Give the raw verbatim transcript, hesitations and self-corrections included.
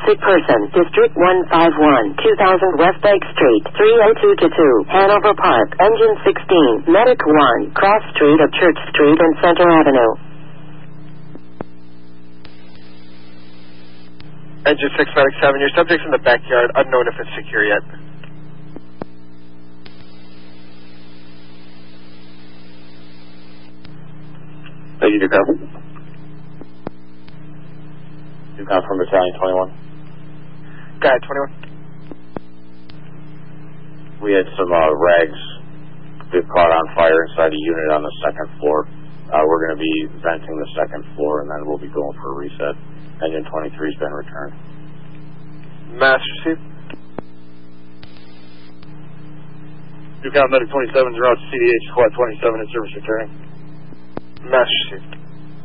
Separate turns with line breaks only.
sick person, District one five one, two thousand West Lake Street, three oh two two two, Hanover Park, Engine sixteen, Medic one, Cross Street of Church Street and Center Avenue.
Engine six, Medic seven, your subject's in the backyard, unknown if it's secure yet.
Thank you, Ducom. Ducom from Battalion twenty-one.
Guy twenty-one.
We had some uh, rags get caught on fire inside a unit on the second floor. Uh, we're going to be venting the second floor, and then we'll be going for a reset. Engine twenty-three has been returned.
Mass received.
Ducom Medic twenty-seven is around C D H Squad twenty-seven in service returning.
Mass received.